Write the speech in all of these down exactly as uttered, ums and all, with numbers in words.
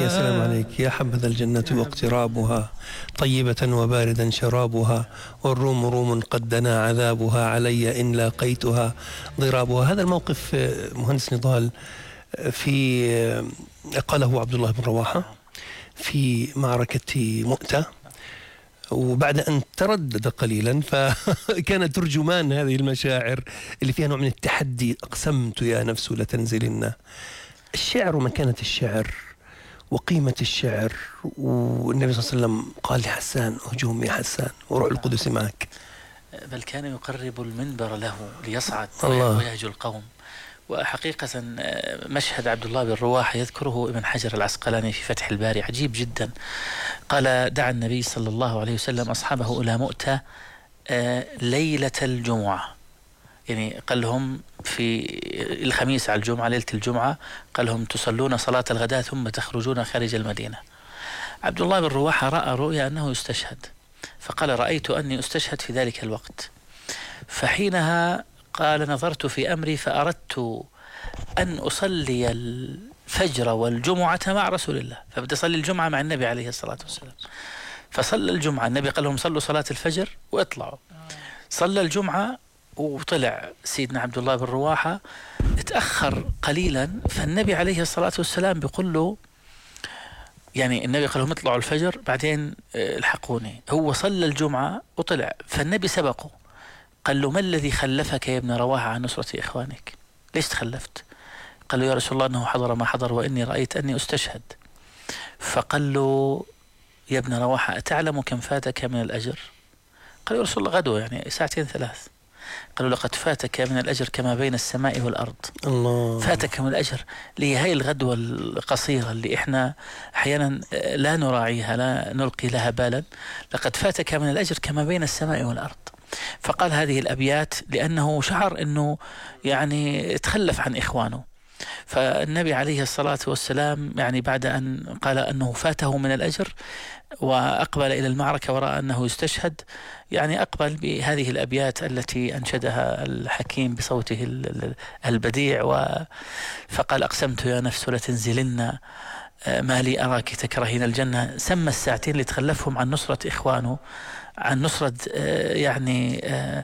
يا سلام عليك. يا حبذا الجنة واقترابها، طيبة وباردا شرابها، والروم روم قد دنا عذابها، علي إن لاقيتها ضرابها. هذا الموقف مهندس نضال في قاله عبد الله بن رواحة في معركة مؤتة، وبعد أن تردد قليلا فكان ترجمان هذه المشاعر اللي فيها نوع من التحدي. أقسمت يا نفس لتنزلن. الشعر ومكانة الشعر وقيمة الشعر. والنبي صلى الله عليه وسلم قال لحسان: اهجم يا حسان وروح القدس معك. بل كان يقرب المنبر له ليصعد ويهجو القوم. وحقيقة مشهد عبد الله بن رواحة يذكره ابن حجر العسقلاني في فتح الباري عجيب جدا. قال: دعا النبي صلى الله عليه وسلم أصحابه إلى مؤتة ليلة الجمعة، يعني قال لهم في الخميس على الجمعة، ليلة الجمعة، قال لهم تصلون صلاة الغداء ثم تخرجون خارج المدينة. عبد الله بن رواحة رأى رؤيا أنه يستشهد، فقال: رأيت أني أستشهد في ذلك الوقت. فحينها قال: نظرت في أمري فأردت أن أصلي الفجر والجمعة مع رسول الله، فبدأ أصلي الجمعة مع النبي عليه الصلاة والسلام. فصلى الجمعة، النبي قال لهم صلوا صلاة الفجر واطلعوا. صلى الجمعة وطلع سيدنا عبد الله بن رواحة، اتأخر قليلا، فالنبي عليه الصلاة والسلام بيقول له، يعني النبي قال لهم اطلعوا الفجر بعدين الحقوني. هو صلى الجمعة وطلع، فالنبي سبقه قال له: ما الذي خلفك يا ابن رواحة عن نصرة إخوانك؟ ليش تخلفت؟ قال له: يا رسول الله أنه حضر ما حضر وإني رأيت أني أستشهد. فقال له: يا ابن رواحة أتعلم كم فاتك من الأجر؟ قال: يا رسول الله غدوة، يعني ساعتين ثلاث. قال له: لقد فاتك من الأجر كما بين السماء والأرض. الله. فاتك من الأجر اللي هي الغدوة القصيرة اللي إحنا أحيانا لا نراعيها، لا نلقي لها بالا. لقد فاتك من الأجر كما بين السماء والأرض. فقال هذه الأبيات لأنه شعر أنه يعني تخلف عن إخوانه. فالنبي عليه الصلاة والسلام يعني بعد أن قال أنه فاته من الأجر وأقبل إلى المعركة ورأى أنه يستشهد، يعني أقبل بهذه الأبيات التي أنشدها الحكيم بصوته البديع. فقال: أقسمت يا نفس لتنزلن ما لي أراك تكرهين الجنة. سمى الساعتين اللي تخلفهم عن نصرة إخوانه، عن نصرة يعني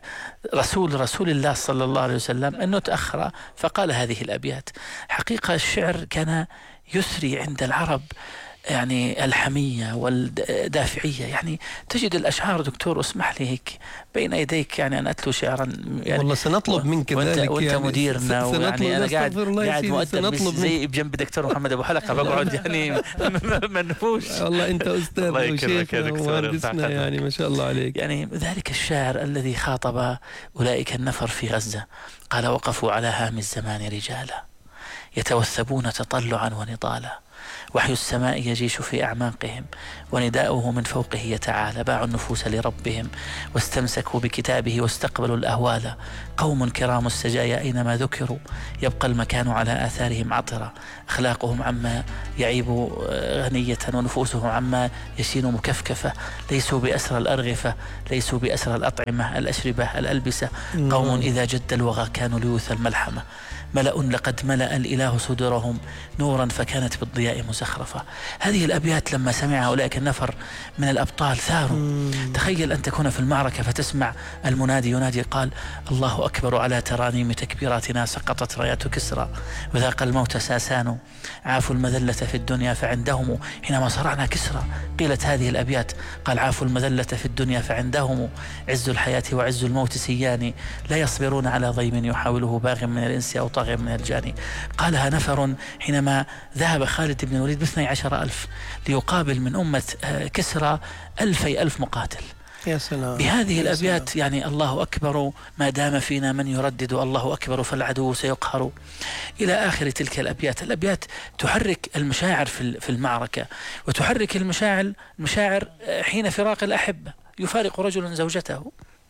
رسول رسول الله صلى الله عليه وسلم، أنه تأخر، فقال هذه الأبيات. حقيقة الشعر كان يسري عند العرب يعني الحمية والدافعية. يعني تجد الأشعار، دكتور اسمح لي هيك بين يديك يعني أن أتلو شعرا، يعني والله سنطلب منك ذلك، وانت يعني مديرنا، ويعني أنا قاعد قاعد مؤدب زي بجنب دكتور محمد أبو حلقة، بقعد يعني منفوش. والله أنت أستاذ وشيخنا ومهندسنا، يعني ما شاء الله عليك. يعني ذلك الشاعر الذي خاطب أولئك النفر في غزة قال: وقفوا على هام الزمان رجالا يتوثبون تطلعا ونضالا، وحي السماء يجيش في أعماقهم ونداؤه من فوقه يتعالى، باعوا النفوس لربهم واستمسكوا بكتابه واستقبلوا الأهوال، قوم كرام السجايا أينما ذكروا يبقى المكان على آثارهم عطرا، أخلاقهم عما يعيب غنية ونفوسهم عما يشين مكفكفة، ليسوا بأسر الأرغفة ليسوا بأسر الأطعمة الأشربة الألبسة، قوم إذا جد الوغى كانوا ليوث الملحمة، ملأ لقد ملأ الإله صدورهم نورا فكانت بالضياء مزخرفة. هذه الأبيات لما سمعها أولئك النفر من الأبطال ثاروا. تخيل أن تكون في المعركة فتسمع المنادي ينادي قال: الله أكبر على ترانيم تكبيراتنا سقطت رايات كسرى وذاق الموت ساسان، عافوا المذلة في الدنيا فعندهم حينما صرعنا كسرى. قيلت هذه الأبيات قال: عافوا المذلة في الدنيا فعندهم عز الحياة وعز الموت سيان، لا يصبرون على ضيم يحاوله باغ من الإنس أو طاغ من الجاني. قالها نفر حينما ذهب خالد بن الوليد باثني عشر ألف ليقابل من أمة كسرى ألفي ألف مقاتل. يا سلام. بهذه الأبيات يعني الله أكبر ما دام فينا من يردد، الله أكبر فالعدو سيقهر، إلى آخر تلك الأبيات. الأبيات تحرك المشاعر في المعركة، وتحرك المشاعر المشاعر حين فراق الأحبة. يفارق رجل زوجته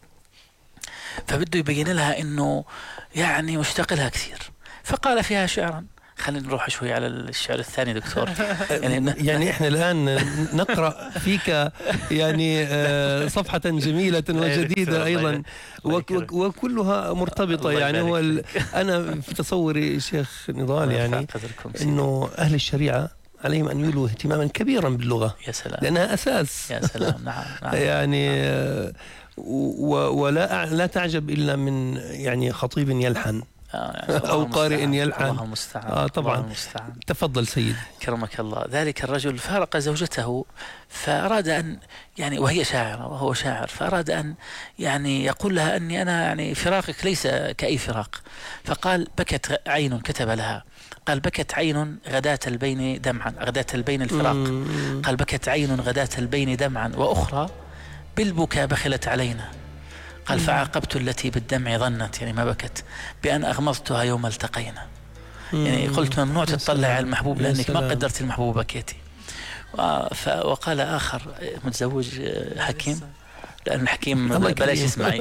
فبده يبين لها إنه يعني مشتاق لها كثير، فقال فيها شعرا. خلينا نروح شوي على الشعر الثاني دكتور. يعني, يعني احنا الآن نقرأ فيك يعني صفحة جميلة وجديدة أيضا، وكلها مرتبطة. يعني هو أنا في تصوري شيخ نضال يعني إنه أهل الشريعة عليهم أن يولوا اهتماما كبيرا باللغة. يا سلام. لأنها أساس. يا سلام. نعم. نعم. يعني نعم. ولا لا تعجب إلا من يعني خطيب يلحن أو قارئ يلحن. الله المستعان. آه طبعا. الله المستعان. تفضل سيدي. كرمك الله. ذلك الرجل فارق زوجته فأراد أن يعني وهي شاعرة وهو شاعر، فأراد أن يعني يقول لها أني أنا يعني فراقك ليس كأي فراق. فقال بكت عين، كتب لها قال بكت عين غداة البين دمعا، غداة البين الفراق. قال بكت عين غداة البين دمعا وأخرى بالبكاء بخلت علينا. قال فعاقبت التي بالدمع ظنت يعني ما بكت بأن أغمضتها يوم التقينا. يعني قلت ممنوع تطلع على المحبوب لأنك ما قدرت المحبوب بكيتي. وقال آخر متزوج حكيم، لأن الحكيم بلاش يسمعي.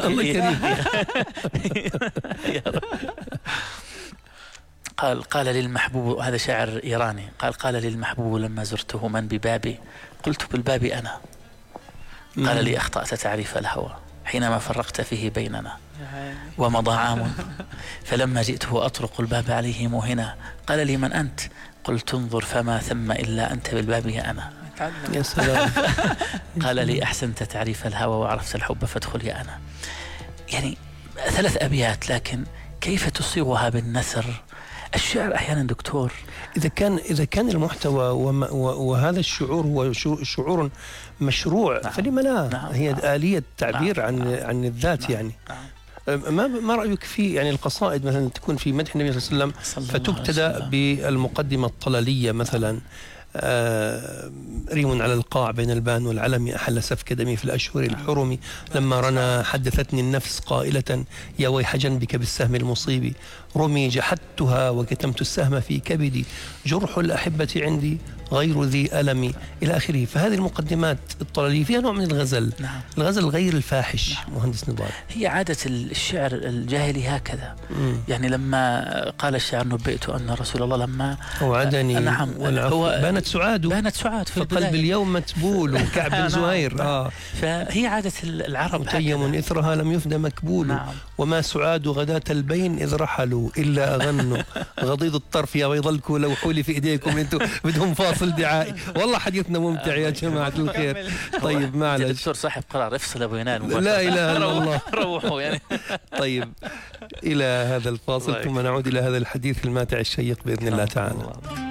قال قال للمحبوب، هذا شاعر إيراني، قال قال للمحبوب لما زرته من ببابي قلت بالباب أنا. قال لي أخطأت تعريف الهوى حينما فرقت فيه بيننا ومضى عام، فلما جئته أطرق الباب عليه موهنا قال لي من أنت؟ قلت انظر فما ثم إلا أنت بالباب يا أنا. يا سلام. قال لي أحسنت تعريف الهوى وعرفت الحب فادخل يا أنا. يعني ثلاث أبيات، لكن كيف تصيغها بالنثر؟ الشعر أحيانا دكتور إذا كان إذا كان المحتوى وهذا الشعور هو شعور مشروع، نعم. فلما لا؟ نعم. هي نعم. آلية تعبير نعم. عن نعم. عن الذات. نعم. يعني نعم. ما ما رأيك في يعني القصائد مثلا تكون في مدح النبي صلى الله عليه وسلم فتبتدأ بالمقدمة الطلالية مثلا، آه ريم على القاع بين البان والعلم أحل سفك دمي في الأشهر الحرم، لما رنا حدثتني النفس قائلة يا ويح جنبك بالسهم المصيب، رمي جحدتها وكتمت السهم في كبدي، جرح الأحبة عندي غير ذي ألمي، إلى آخره. فهذه المقدمات الطلالية فيها نوع من الغزل. نعم. الغزل غير الفاحش. نعم. مهندس نضال، هي عادة الشعر الجاهلي هكذا. مم. يعني لما قال الشاعر نبئت أن رسول الله لما وعدني نعم هو بانت سعاد بانت سعاد في فقلب اليوم متبول وكعب بن زهير. آه. فهي عادة العرب متيم إثرها لم يفد مكبول. نعم. وما سعاد غداة البين إذ رحلوا إلا أغنوا غضيض الطرف يا بيض الكولا وحولي في إيديكم أنتم بدهم فاصل دعائي. والله حديثنا ممتع يا جماعة الخير. طيب معلش دكتور صاحب قرار افصل أبو ينال. لا إله إلا الله. روحوا يعني. طيب إلى هذا الفاصل ثم نعود إلى هذا الحديث الماتع الشيق بإذن الله تعالى.